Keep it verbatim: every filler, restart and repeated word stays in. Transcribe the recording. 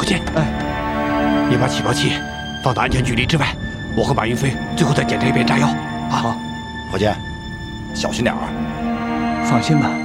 建，哎，你把起爆器放到安全距离之外，我和马云飞最后再检查一遍炸药。啊， 火箭，小心点啊！ 放心吧。